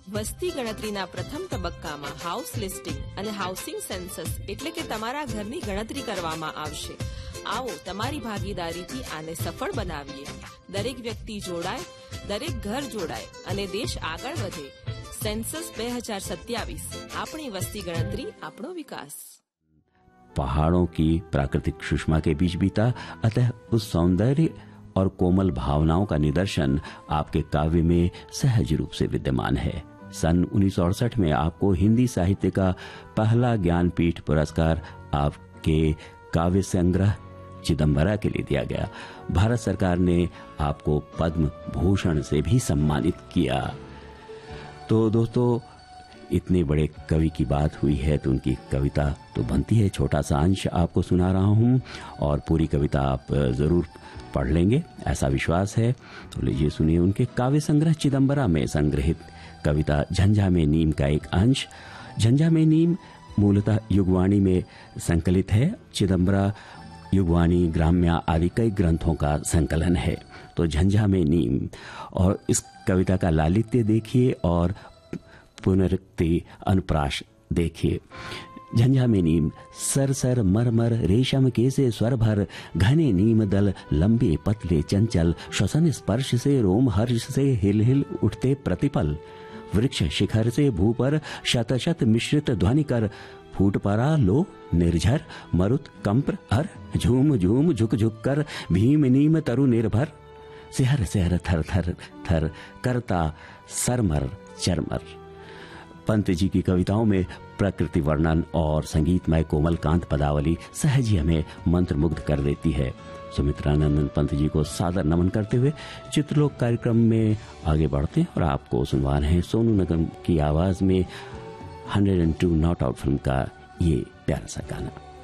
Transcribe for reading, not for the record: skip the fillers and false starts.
વસ્તી ગણતરીના પ્રથમ તબક્કામાં હાઉસ લિસ્ટિંગ અને હાઉસિંગ સેન્સસ એટલે કે તમારા ઘરની ગણતરી કરવામાં આવશે. આવો તમારી ભાગીદારીથી આને સફળ બનાવીએ. દરેક વ્યક્તિ જોડાય, દરેક ઘર જોડાય અને દેશ આગળ વધે. सेंसस 2027 अपनी वस्ती गणतरी अपनो विकास. पहाड़ों की प्राकृतिक सुषमा के बीच बीता, अतः उस सौंदर्य और कोमल भावनाओं का निदर्शन आपके काव्य में सहज रूप से विद्यमान है. सन 1968 में आपको हिंदी साहित्य का पहला ज्ञानपीठ पुरस्कार आपके काव्य संग्रह चिदंबरा के लिए दिया गया. भारत सरकार ने आपको पद्म भूषण से भी सम्मानित किया. तो दोस्तों, इतने बड़े कवि की बात हुई है तो उनकी कविता तो बनती है. छोटा सा अंश आपको सुना रहा हूं और पूरी कविता आप जरूर पढ़ लेंगे, ऐसा विश्वास है. तो लीजिए सुनिए उनके काव्य संग्रह चिदंबरा में संग्रहित कविता झंझा में नीम का एक अंश. झंझा में नीम मूलतः युगवाणी में संकलित है. चिदंबरा युगवाणी, ग्राम्या आदि कई ग्रंथों का संकलन है. तो झंझा में नीम, और इस कविता का लालित्य देखिए और पुनरुक्ति अनुप्रास देखिए. झंझा में नीम. सर सर मरमर रेशम के से स्वर भर, घने नीम दल लंबे पतले चंचल, श्वसन स्पर्श से रोम हर्ष से हिल हिल उठते प्रतिपल. वृक्ष शिखर से भू पर शत शत मिश्रित ध्वनि कर, फूट परा लो निर्झर मरुत कंप्र हर, झूम झूम झुक झुक कर भीम नीम तरु निर्भर, सिहर सिहर थर थर थर करता सरमर चरमर. पंत जी की कविताओं में प्रकृति वर्णन और संगीतमय कोमल कांत पदावली सहज ही हमें मंत्रमुग्ध कर देती है. सुमित्रानंदन पंत जी को सादर नमन करते हुए चित्रलोक कार्यक्रम में आगे बढ़ते हैं और आपको सुनवा रहे हैं सोनू निगम की आवाज में 102 नॉट आउट फिल्म का ये प्यारा सा गाना.